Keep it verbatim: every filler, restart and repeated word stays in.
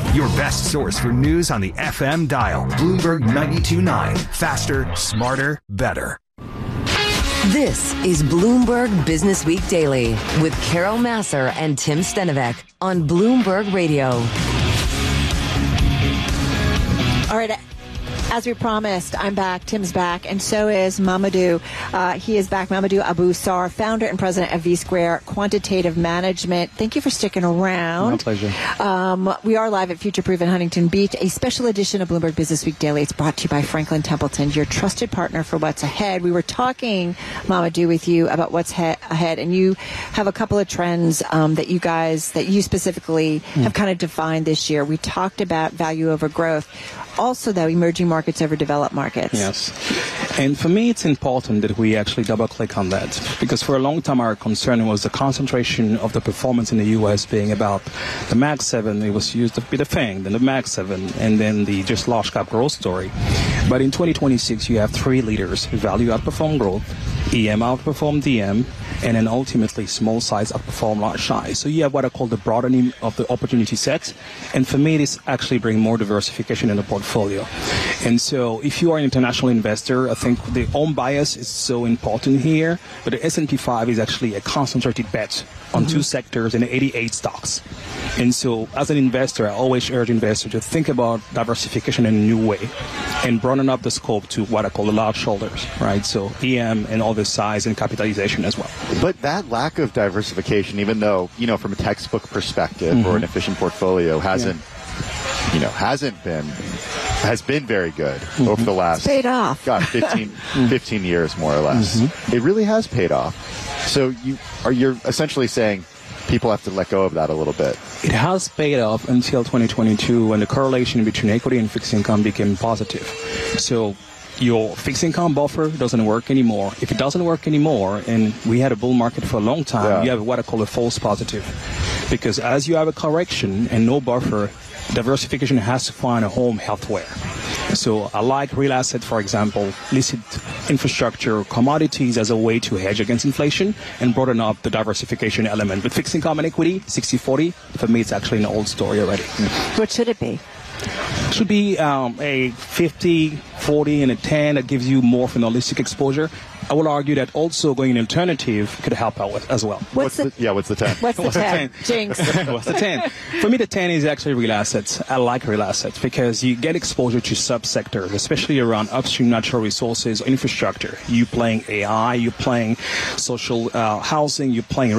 Your best source for news on the F M dial. Bloomberg ninety-two point nine. Faster, smarter, better. This is Bloomberg Business Week Daily with Carol Massar and Tim Stenovec on Bloomberg Radio. All right. As we promised, I'm back. Tim's back, and so is Mamadou. Uh, he is back. Mamadou Abou-Sar, founder and president of V Square Quantitative Management. Thank you for sticking around. My pleasure. Um, we are live at Future Proof in Huntington Beach, a special edition of Bloomberg Business Week Daily. It's brought to you by Franklin Templeton, your trusted partner for what's ahead. We were talking, Mamadou, with you about what's he- ahead, and you have a couple of trends um, that you guys, that you specifically mm. have kind of defined this year. We talked about value over growth. Also, though, emerging markets over developed markets. Yes. And for me, it's important that we actually double-click on that, because for a long time our concern was the concentration of the performance in the U S being about the Mag seven. It was used to be the FANG, then the Mag seven, and then the just large cap growth story. But in twenty twenty-six, you have three leaders: value outperform growth, E M outperform D M, and then ultimately small size outperform large size. So you have what I call the broadening of the opportunity set. And for me, this actually brings more diversification in the portfolio. And so if you are an international investor, I think the home bias is so important here. But the S and P five is actually a concentrated bet on mm-hmm. two sectors and eighty-eight stocks. And so as an investor, I always urge investors to think about diversification in a new way and broaden up the scope to what I call the large shoulders, right? So E M and all the size and capitalization as well. But that lack of diversification, even though, you know, from a textbook perspective mm-hmm. or an efficient portfolio hasn't, yeah. you know, hasn't been, has been very good mm-hmm. over the last, it's paid off. gosh, fifteen, fifteen years more or less. Mm-hmm. It really has paid off. So you are, you're essentially saying people have to let go of that a little bit. It has paid off until twenty twenty-two, when the correlation between equity and fixed income became positive. So your fixed income buffer doesn't work anymore. If it doesn't work anymore, and we had a bull market for a long time, yeah. you have what I call a false positive. Because as you have a correction and no buffer, diversification has to find a home elsewhere. So I like real assets, for example, listed infrastructure, commodities as a way to hedge against inflation and broaden up the diversification element. But fixed income and equity, sixty forty, for me it's actually an old story already. What should it be? It should be um, a fifty forty and a ten that gives you more of an holistic exposure. I will argue that also going an alternative could help out with as well. What's, what's the, the yeah? What's the ten? What's the what's ten? The ten? Jinx. What's the ten? For me, the ten is actually real assets. I like real assets because you get exposure to subsectors, especially around upstream natural resources or infrastructure. You playing A I, you playing social uh, housing, you playing